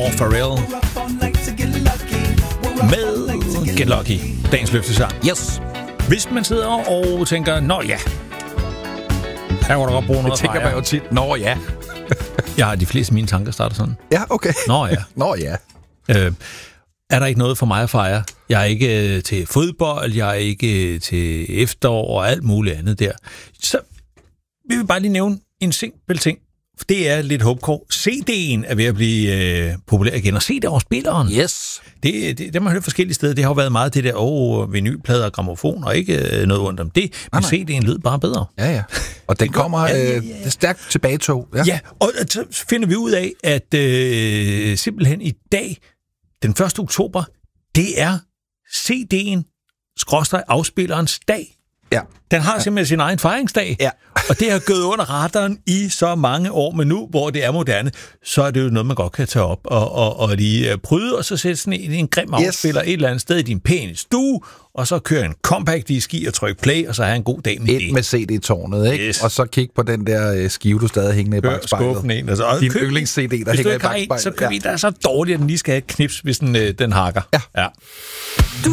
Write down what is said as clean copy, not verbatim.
og Pharrell med Get Lucky, dagens løftesang. Yes. Hvis man sidder og tænker, nå ja, her kunne du godt bruge noget. Det tænker man jo tit, nå ja. Jeg har de fleste af mine tanker starter sådan. Ja, okay. Nå ja. Nå ja. Er der ikke noget for mig at fejre? Jeg er ikke til fodbold, jeg er ikke til efterår og alt muligt andet der. Så vi vil bare lige nævne en simpel ting. For det er lidt håbkår. CD'en er ved at blive populær igen, og CD-afspilleren. Yes. Det man har hørt forskellige steder. Det har jo været meget det der, vinylplader og grammofon, og ikke noget ondt om det. Men CD'en lød bare bedre. Ja, ja. Og den kommer stærkt tilbagetog. Ja, og så finder vi ud af, at simpelthen i dag, den 1. oktober, det er CD'en/afspillerens dag. Ja. Den har simpelthen sin egen fejringsdag. Ja. Og det har gået under radaren i så mange år, men nu, hvor det er moderne, så er det jo noget, man godt kan tage op og lige pryde, og så sætte sådan en grim afspiller et eller andet sted i din pæne stue, og så køre en compact disk i og trykke play, og så have en god dag med det. Ind med CD-tårnet, ikke? Yes. Og så kig på den der skive, du stadig hængende i bagspejlet. Skuffen ind. Altså, din yndlings-CD, der hænger i bagspejlet. Så køb en, der er så dårlig, at den lige skal have et knips, hvis den hakker. Ja.